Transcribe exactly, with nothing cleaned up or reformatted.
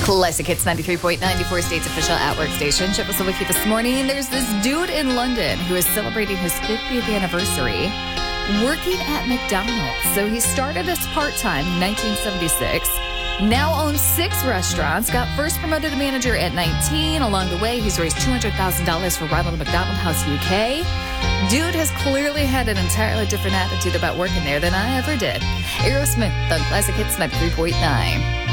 Classic Hits ninety-three point nine, ninety-four State's official at-work station. Chip was with you this morning. There's this dude in London who is celebrating his fiftieth anniversary working at McDonald's. So he started as part-time in nineteen seventy-six, now owns six restaurants, got first promoted to manager at nineteen. Along the way, he's raised two hundred thousand dollars for Ronald McDonald House U K. Dude has clearly had an entirely different attitude about working there than I ever did. Aerosmith on Classic Hits ninety-three point nine.